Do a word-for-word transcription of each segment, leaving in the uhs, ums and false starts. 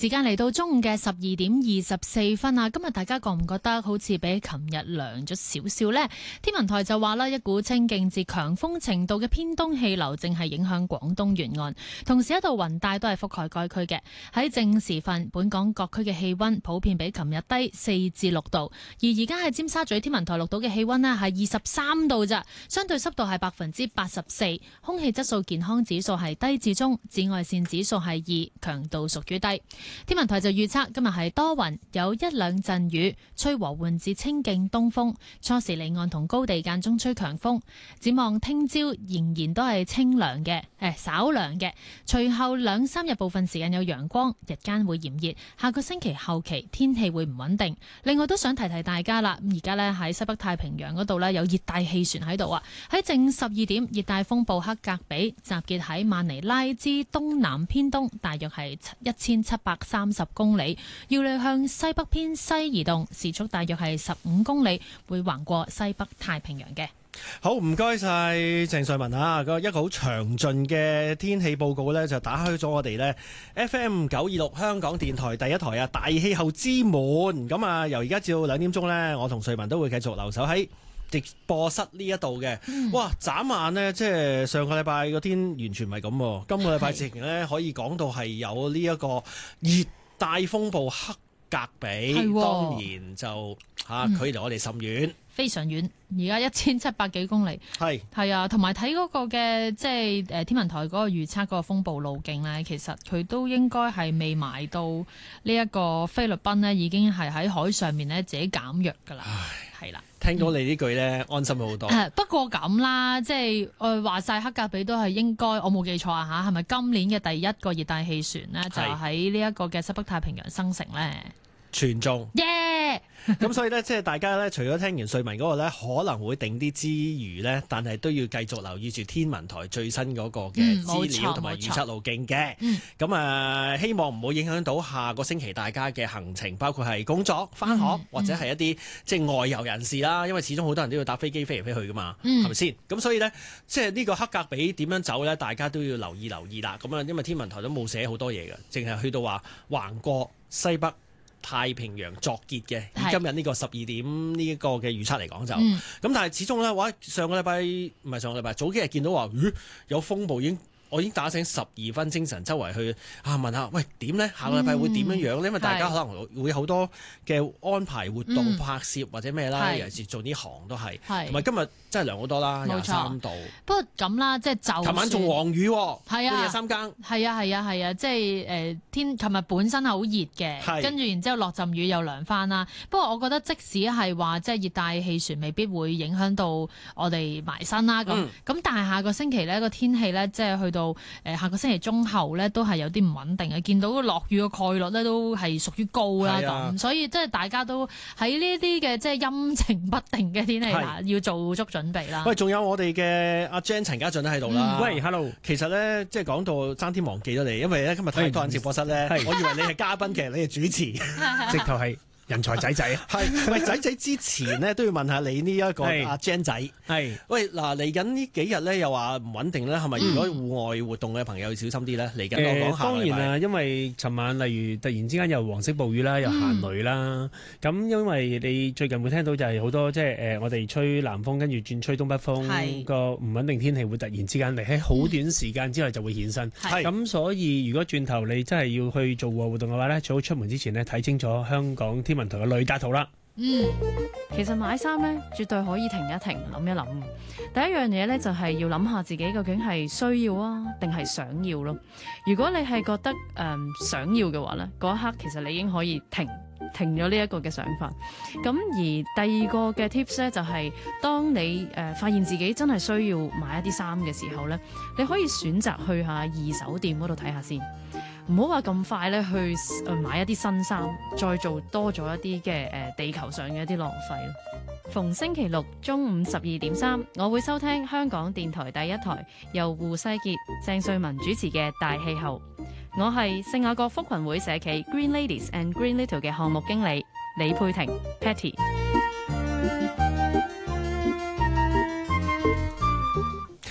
時間嚟到中午嘅十二點二十四分啊！今日大家覺唔覺得好似比琴日涼咗少少呢？天文台就話啦，一股清勁至強風程度嘅偏東氣流正係影響廣東沿岸，同時一道雲帶都係覆蓋該區嘅。喺正時分，本港各區嘅氣溫普遍比琴日低四至六度，而而家喺尖沙咀天文台錄到嘅氣溫呢係二十三度咋，相對濕度係百分之八十四，空氣質素健康指數係低至中，紫外線指數係二，強度屬於低。天文台就預測今日係多雲，有一兩陣雨，吹和緩至清勁東風，初時離岸同高地間中吹強風。展望聽朝仍然都係清涼嘅，誒稍涼嘅。隨後兩三日部分時間有陽光，日間會炎熱。下個星期後期天氣會唔穩定。另外都想提提大家啦，而家呢喺西北太平洋嗰度呢有熱帶氣旋喺度啊。喺正十二點，熱帶風暴克格比集結喺曼尼拉之東南偏東，大約係一千七百三十公里，要你向西北偏西移動，時速大約係十五公里，會橫過西北太平洋嘅。 好，唔該晒鄭瑞文啊！個一個好詳盡嘅天氣報告呢，就打開咗我哋呢 F M 九二六香港電台第一台啊大氣候之門。咁啊，由而家至到兩點鐘呢，我同瑞文都會繼續留守喺直播室呢一度嘅。哇！眨眼呢，即係上個禮拜個天完全唔係咁，今個禮拜直情呢，可以講到係有呢一個熱帶風暴克格比，當然就嚇、啊、距離我哋甚遠。嗯非常遠，而家一千七百幾公里，係係啊，同埋睇嗰個嘅即係誒天文台嗰個預測嗰個風暴路徑咧，其實佢都應該係未埋到呢一個菲律賓呢，已經係喺海上面咧自己減弱㗎啦，係啦。 聽到你呢句咧，嗯、安心咗好多。 不過咁啦，即係誒話晒克格比都係應該，我冇記錯啊嚇，係咪今年嘅第一個熱帶氣旋呢？就喺呢一個嘅西北太平洋生成咧？ 全中，耶、yeah! 咁所以咧，即係大家咧，除咗聽完瑞文嗰個咧，可能會定啲之餘咧，但係都要繼續留意住天文台最新嗰個嘅資料同埋預測路徑嘅。咁、嗯、啊，希望唔好影響到下個星期大家嘅行程，包括係工作、翻學、嗯、或者係一啲即係外遊人士啦。因為始終好多人都要搭飛機飛嚟飛去噶嘛，係咪先？咁所以咧，即係呢個克格比點樣走咧，大家都要留意留意啦。咁啊，因為天文台都冇寫好多嘢嘅，淨係去到話橫過西北太平洋作結嘅，以今日呢個十二點呢一個嘅預測嚟講就，咁、嗯、但係始終咧，哇！上個禮拜唔係上個禮拜，早幾日見到話，咦，有風暴已經。我已經打醒十二分精神，周圍去啊問下，喂點呢？下個禮拜會點樣樣呢？因為大家可能會好多嘅安排活動、嗯、拍攝或者咩啦，尤其是做呢行都係。同埋今日真係涼好多啦，廿三度。不過咁啦，即係就琴晚仲黃雨喎，半夜三更。 係啊係啊係啊，即係誒天，琴日本身係好熱嘅，跟住然之後落陣雨又涼翻啦。不過我覺得即使係話即係熱帶氣旋未必會影響到我哋埋身啦，咁咁、嗯、但係下個星期呢個天氣呢，即係去到。誒下個星期中後咧都係有啲唔穩定嘅，見到落雨嘅概率咧都係屬於高啦咁、啊，所以即係大家都喺呢啲嘅即係陰晴不定嘅天氣下要做足準備啦。 喂，仲有我哋嘅阿 Jan 陳家俊都喺度啦。喂 ，Hello， 其實咧即係講到爭啲忘記咗你，因為咧今日太多人直播室咧，我以為你係嘉賓，其實你係主持，直頭係。人才仔仔啊，係喂仔仔之前呢都要問下你呢一個阿 Jan 仔，係喂嗱嚟緊呢幾日咧又話唔穩定咧，係咪如果戶外活動嘅朋友要小心啲咧？嚟緊我講下。當然啊，因為尋晚例如突然之間有黃色暴雨啦，又行雷啦，咁、嗯、因為你最近會聽到就係好多即係誒我哋吹南風跟住轉吹東北風，個唔穩定天氣會突然之間嚟喺好短時間之內就會顯身，咁所以如果轉頭你真係要去做戶外活動嘅話咧，最好出門之前呢睇清楚香港天文台嘅雷達圖啦。 嗯，其實買衫咧，絕對可以停一停，諗一諗。第一樣嘢咧，就係要諗下自己究竟係需要啊，定係想要咯。如果你係覺得誒、呃、想要嘅話咧，嗰一刻其實你已經可以停停咗呢一個嘅想法。咁而第二個嘅 tips 咧，就係、是、當你誒、呃、發現自己真係需要買一啲衫嘅時候咧，你可以選擇去下二手店嗰度睇下先。唔好話咁快咧去買一啲新衫，再做多咗一啲嘅誒地球上嘅一啲浪費咯。逢星期六中午十二點三，我會收聽香港電台第一台由胡世傑、鄭瑞文主持嘅《大氣候》。我係聖雅各福群會社企 Green Ladies and Green Little 嘅項目經理李佩婷 Patty。 好，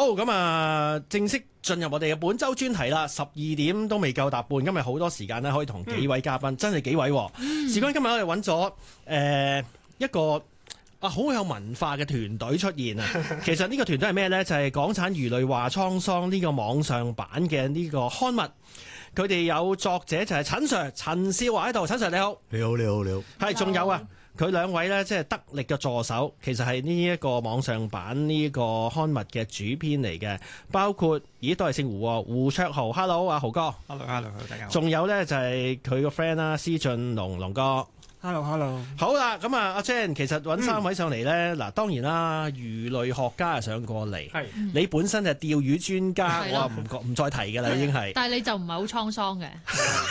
咁啊，正式進入我哋嘅本週專題啦。十二點都未夠搭半，今日好多時間咧，可以同幾位嘉賓，嗯、真係幾位、啊。嗯、事關今日我哋揾咗誒一個啊好有文化嘅團隊出現啊。其實呢個團隊係咩呢？就係、是、港產魚類話滄桑呢個網上版嘅呢個刊物。佢哋有作者就係陳 Sir 陳少華喺度，陳 Sir 你好， 你好，你好，你好。 係，仲有啊，佢兩位呢，即係得力嘅助手，其實係呢一個網上版呢個刊物嘅主編嚟嘅，包括咦都係姓胡喎，胡卓豪 ，Hello 啊豪哥 ，Hello，Hello， 大家好。 仲有呢，就係佢個 friend 啦，施俊龍龍哥。 Hello，Hello。 好啦，咁啊，阿 Jan，其實揾三位上嚟咧，嗱、嗯，當然啦，魚類學家啊上過嚟，係你本身就係釣魚專家，我唔覺唔再提噶啦，已經係。 但係你就唔係好滄桑嘅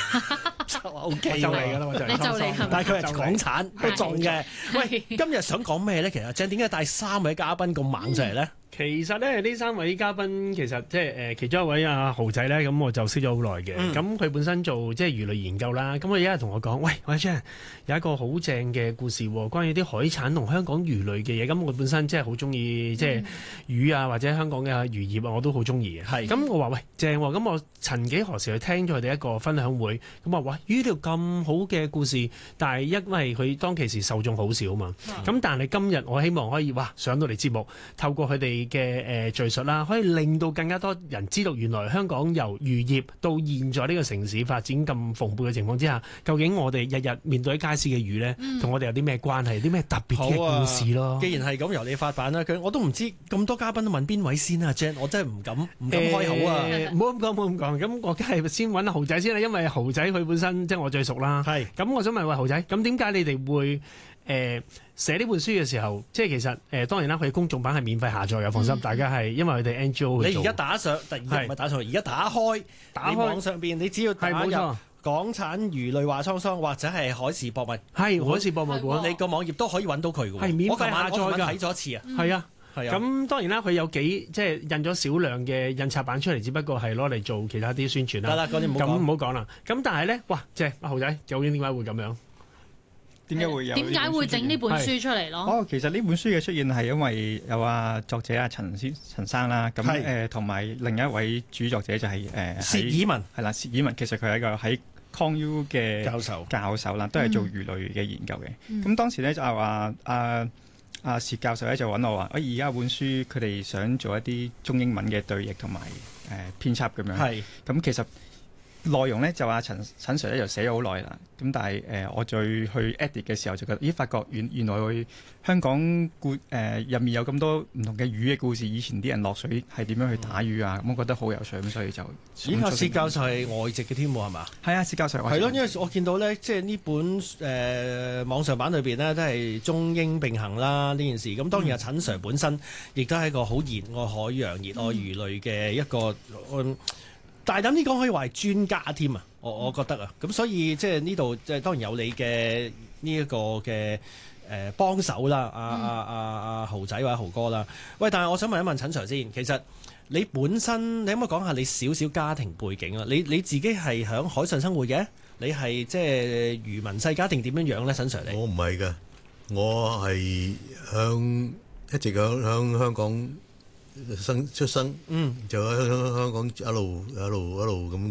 ，O K 就嚟噶啦，我就你就嚟， 但係佢係港產都中嘅。喂，今日想講咩咧？其實阿 Jan 點解帶三位嘉賓咁猛上嚟咧？ 其實咧，呢三位嘉賓其實即係誒其中一位阿豪仔咧，咁我就識咗好耐嘅。咁佢、嗯、本身做即係魚類研究啦。咁佢一日同我講：喂，喂 Jan，有一個好正嘅故事，關於啲海產同香港魚類嘅嘢。咁我本身即係好中意即係魚啊，或者香港嘅漁業啊，我都好中意嘅。係。咁我話喂正喎，咁我曾幾何時去聽咗佢哋一個分享會，咁話喂呢條咁好嘅故事，但係因為佢當其時受眾好少啊嘛。咁、嗯、但係今日我希望可以哇上到嚟節目，透過佢哋嘅誒敘述啦，可以令到更加多人知道，原來香港由漁業到現在呢個城市發展咁蓬勃嘅情況之下，究竟我哋日日面對街市嘅魚呢，同、嗯、我哋有啲咩關係，啲咩特別嘅故事咯、啊？ 既然係咁，由你發版啦，佢我都唔知咁多嘉賓都問邊位先啊 Jan 我真係唔敢唔敢開口啊！ 唔好咁講，唔好咁講。咁我梗係先揾豪仔先啦，因為豪仔佢本身即係我最熟啦。係。咁我想問喂豪仔，咁點解你哋會？誒、呃、寫呢本書嘅時候，即係其實誒、呃、當然啦，佢公眾版係免費下載嘅，放心，嗯、大家係因為佢哋 N G O 去做。你而家打上，突然間唔係打上，而家打開，打開網上邊，你只要打入港產魚類話滄桑或者係海事博物館，係海事博物館，你個網頁都可以揾到佢嘅。係免費下載㗎，睇咗一次啊。係、嗯、啊，係啊。咁當然啦，佢有幾即係印咗少量嘅印刷版出嚟，只不過係攞嚟做其他啲宣傳啦。得啦，嗰啲唔好講。咁唔好講啦。咁但係咧，哇，即係阿豪仔，究竟點解會咁樣？ 點解會有？ 點解會整呢本書出嚟咯？ 哦，其實呢本書嘅出現係因為有啊作者啊陳先陳生啦，咁誒同埋另一位主作者就係誒薛以文，係啦，薛以文其實佢係一個喺 ConU 嘅教授教授啦，都係做魚類嘅研究嘅。咁、嗯、當時咧就係話啊啊薛教授咧就揾我話，我而家本書佢哋想做一啲中英文嘅對譯同埋誒編輯咁樣。係咁其實。內容咧就話陳陳 Sir 咧就寫咗好耐啦，咁但係誒、呃、我再去 edit 嘅時候就覺得，咦發覺原原來佢香港故誒入面有咁多唔同嘅魚嘅故事，以前啲人落水係點樣去打魚啊，咁、嗯、我覺得好有趣，咁所以就咦阿薛教授係外籍嘅添喎，係嘛？係啊，薛教授係咯，因為我見到咧，即係呢本誒、呃、網上版裏邊呢，都係中英並行啦呢件事。咁當然阿陳 Sir 本身亦都係一個好熱愛海洋、熱愛魚類嘅一個。嗯大膽啲講可以話係專家添啊！我我覺得啊，咁所以即係呢度即係當然有你嘅呢一個嘅誒幫手啦，阿阿阿阿豪仔或者豪哥啦。喂，但係我想問一問陳 Sir 先，其實你本身你可唔可以講下你少少家庭背景啊？你你自己係響海上生活嘅，你係即係漁民世家定點樣樣咧？陳 Sir 你？ 我唔係㗎，我係響一直響響香港生出生，嗯，就喺香港一路一路一路咁。